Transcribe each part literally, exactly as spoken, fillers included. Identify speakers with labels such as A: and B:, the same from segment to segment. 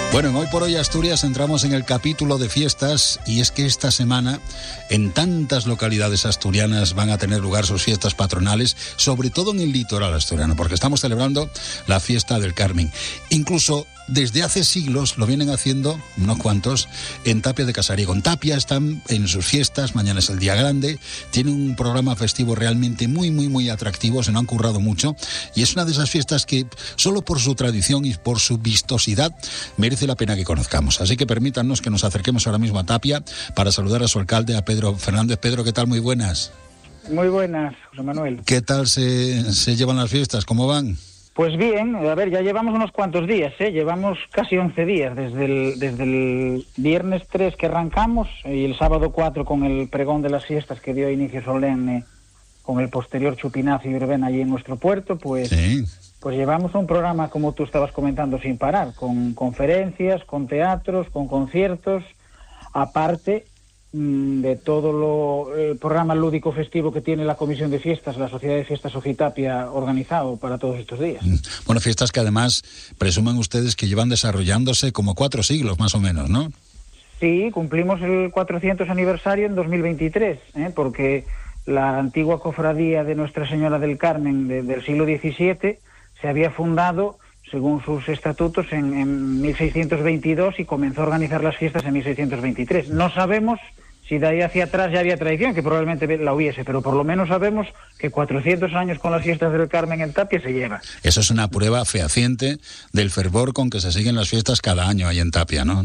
A: Bueno, en Hoy por Hoy Asturias entramos en el capítulo de fiestas y es que esta semana en tantas localidades asturianas van a tener lugar sus fiestas patronales, sobre todo en el litoral asturiano, porque estamos celebrando la fiesta del Carmen. Incluso desde hace siglos lo vienen haciendo, unos cuantos, en Tapia de Casariego. En Tapia están en sus fiestas, mañana es el día grande, tiene un programa festivo realmente muy, muy, muy atractivo, se lo han currado mucho, y es una de esas fiestas que, solo por su tradición y por su vistosidad, merece la pena que conozcamos. Así que permítanos que nos acerquemos ahora mismo a Tapia para saludar a su alcalde, a Pedro Fernández. Pedro, ¿qué tal? Muy buenas.
B: Muy buenas, José Manuel.
A: ¿Qué tal se, se llevan las fiestas? ¿Cómo van?
B: Pues bien, a ver, ya llevamos unos cuantos días, ¿eh? Llevamos casi once días, desde el, desde el viernes tres que arrancamos y el sábado cuatro con el pregón de las fiestas que dio inicio solemne con el posterior chupinazo y verbena allí en nuestro puerto, pues, sí. pues llevamos un programa, como tú estabas comentando, sin parar, con conferencias, con teatros, con conciertos, aparte de todo lo, el programa lúdico festivo que tiene la Comisión de Fiestas, la Sociedad de Fiestas Ojitapia, organizado para todos estos días.
A: Bueno, fiestas que además presumen ustedes que llevan desarrollándose como cuatro siglos más o menos, ¿no?
B: Sí, cumplimos el cuatrocientos aniversario en dos mil veintitrés, ¿eh? Porque la antigua cofradía de Nuestra Señora del Carmen de, del siglo diecisiete se había fundado, según sus estatutos, en, en mil seiscientos veintidós y comenzó a organizar las fiestas en mil seiscientos veintitrés. No sabemos si de ahí hacia atrás ya había tradición, que probablemente la hubiese, pero por lo menos sabemos que cuatrocientos años con las fiestas del Carmen en Tapia se lleva.
A: Eso es una prueba fehaciente del fervor con que se siguen las fiestas cada año ahí en Tapia, ¿no?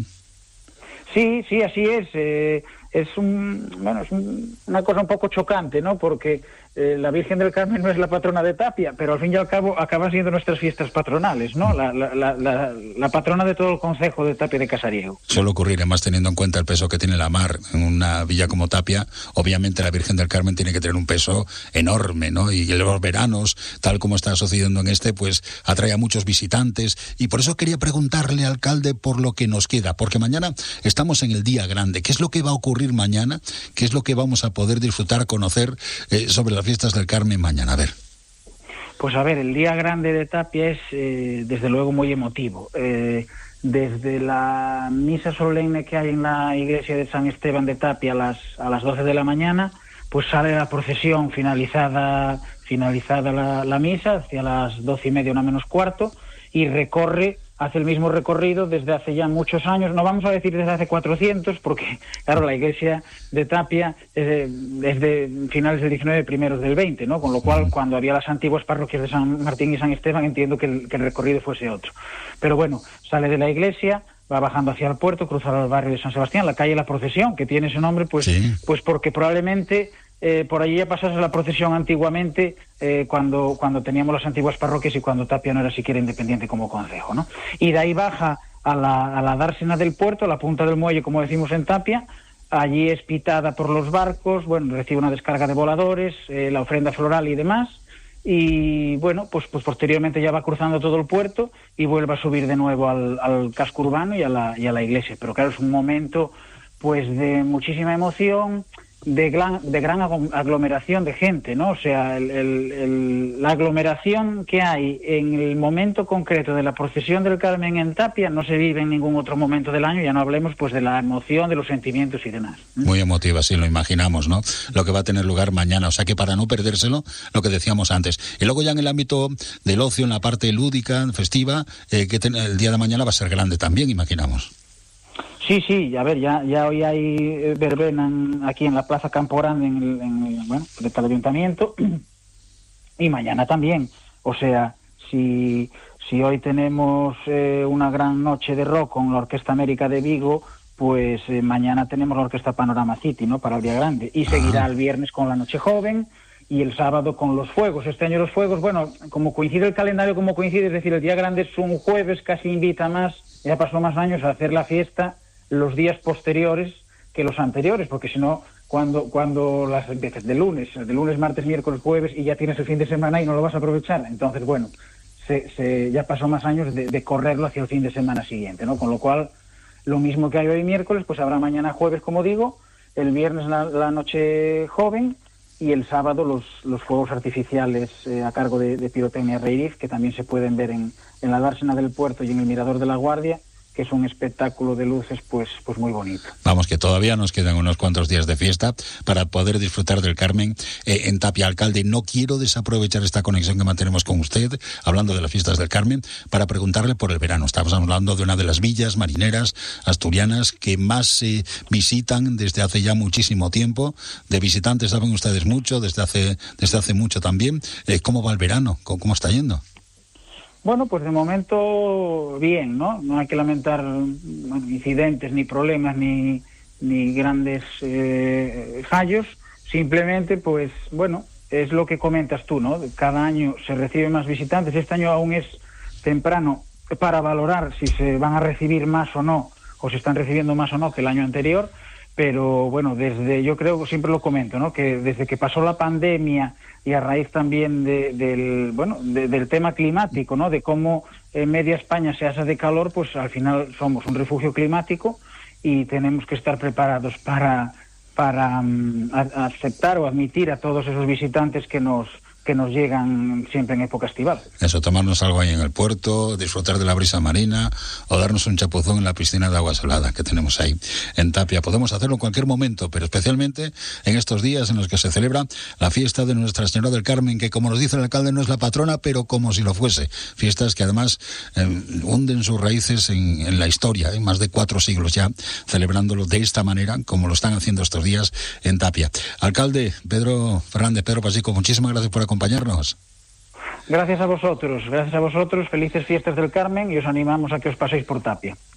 B: Sí, sí, así es. Eh, es un, bueno, es un, una cosa un poco chocante, ¿no? Porque eh, la Virgen del Carmen no es la patrona de Tapia, pero al fin y al cabo acaban siendo nuestras fiestas patronales, ¿no? La, la, la, la, la patrona de todo el concejo de Tapia de Casariego.
A: Suele ocurrir, además teniendo en cuenta el peso que tiene la mar en una villa como Tapia, obviamente la Virgen del Carmen tiene que tener un peso enorme, ¿no? Y los veranos, tal como está sucediendo en este, pues atrae a muchos visitantes, y por eso quería preguntarle, alcalde, por lo que nos queda, porque mañana estamos en el día grande. ¿Qué es lo que va a ocurrir mañana? ¿Qué es lo que vamos a poder disfrutar, conocer eh, sobre las fiestas del Carmen mañana? A ver.
B: Pues a ver, el día grande de Tapia es eh, desde luego muy emotivo. Eh, desde la misa solemne que hay en la iglesia de San Esteban de Tapia a las, a las doce de la mañana, pues sale la procesión finalizada, finalizada la, la misa, hacia las doce y media, una menos cuarto, y recorre, hace el mismo recorrido desde hace ya muchos años, no vamos a decir desde hace cuatrocientos, porque, claro, la iglesia de Tapia es de, es de finales del diecinueve, primeros del veinte, ¿no? Con lo cual, cuando había las antiguas parroquias de San Martín y San Esteban, entiendo que el, que el recorrido fuese otro. Pero bueno, sale de la iglesia, va bajando hacia el puerto, cruzar al barrio de San Sebastián, la calle La Procesión, que tiene ese nombre, pues, sí. pues porque probablemente Eh, por allí ya pasase la procesión antiguamente, eh, cuando, cuando teníamos las antiguas parroquias y cuando Tapia no era siquiera independiente como concejo, ¿no? Y de ahí baja a la, a la dársena del puerto, a la punta del muelle, como decimos en Tapia. Allí es pitada por los barcos, bueno, recibe una descarga de voladores, eh, la ofrenda floral y demás. Y bueno, pues, pues posteriormente ya va cruzando todo el puerto y vuelve a subir de nuevo al, al casco urbano y a, la, y a la iglesia. Pero claro, es un momento pues de muchísima emoción, de gran, de gran aglomeración de gente, ¿no? O sea, el, el, el, la aglomeración que hay en el momento concreto de la procesión del Carmen en Tapia no se vive en ningún otro momento del año, ya no hablemos pues de la emoción, de los sentimientos y demás.
A: Muy emotiva, sí, lo imaginamos, ¿no? Lo que va a tener lugar mañana, o sea que para no perdérselo, lo que decíamos antes. Y luego ya en el ámbito del ocio, en la parte lúdica, festiva, eh, que ten, el día de mañana va a ser grande también, imaginamos.
B: Sí, sí, a ver, ya ya hoy hay verbena aquí en la Plaza Campo Grande, en el, en el, bueno, frente al ayuntamiento, y mañana también. O sea, si, si hoy tenemos eh, una gran noche de rock con la Orquesta América de Vigo, pues eh, mañana tenemos la Orquesta Panorama City, ¿no?, para el día grande, y seguirá el viernes con la Noche Joven, y el sábado con los fuegos. Este año los fuegos, bueno, como coincide el calendario, como coincide, es decir, el día grande es un jueves, casi invita más, ya pasó más años a hacer la fiesta los días posteriores que los anteriores, porque si no, cuando cuando las empiezas de lunes, de lunes, martes, miércoles, jueves, y ya tienes el fin de semana y no lo vas a aprovechar. Entonces, bueno, se, se ya pasó más años de, de correrlo hacia el fin de semana siguiente, ¿no? Con lo cual, lo mismo que hay hoy miércoles, pues habrá mañana jueves, como digo, el viernes la, la Noche Joven, y el sábado los, los fuegos artificiales eh, a cargo de, de Pirotecnia Reiriz, que también se pueden ver en, en la dársena del puerto y en el Mirador de la Guardia, que es un espectáculo de luces pues pues muy bonito.
A: Vamos, que todavía nos quedan unos cuantos días de fiesta para poder disfrutar del Carmen eh, en Tapia. Alcalde, no quiero desaprovechar esta conexión que mantenemos con usted, hablando de las fiestas del Carmen, para preguntarle por el verano. Estamos hablando de una de las villas marineras asturianas que más se eh, visitan desde hace ya muchísimo tiempo. De visitantes saben ustedes mucho, desde hace, desde hace mucho también. Eh, ¿Cómo va el verano? ¿Cómo, cómo está yendo?
B: Bueno, pues de momento bien, ¿no? No hay que lamentar bueno, incidentes, ni problemas, ni, ni grandes eh, fallos. Simplemente, pues, bueno, es lo que comentas tú, ¿no? Cada año se reciben más visitantes. Este año aún es temprano para valorar si se van a recibir más o no, o se están recibiendo más o no que el año anterior. Pero, bueno, desde, yo creo, siempre lo comento, ¿no? Que desde que pasó la pandemia y a raíz también de, del bueno de, del tema climático, ¿no? De cómo en media España se asa de calor, pues al final somos un refugio climático y tenemos que estar preparados para para um, a, aceptar o admitir a todos esos visitantes que nos que nos llegan siempre en época estival.
A: Eso, tomarnos algo ahí en el puerto, disfrutar de la brisa marina o darnos un chapuzón en la piscina de agua salada que tenemos ahí en Tapia. Podemos hacerlo en cualquier momento, pero especialmente en estos días en los que se celebra la fiesta de Nuestra Señora del Carmen, que, como nos dice el alcalde, no es la patrona, pero como si lo fuese. Fiestas que además eh, hunden sus raíces en, en la historia, en más de cuatro siglos ya, celebrándolo de esta manera, como lo están haciendo estos días en Tapia. Alcalde Pedro Fernández, Pedro Pacheco, muchísimas gracias por acompañarnos. acompañarnos.
B: Gracias a vosotros, gracias a vosotros, felices fiestas del Carmen y os animamos a que os paséis por Tapia.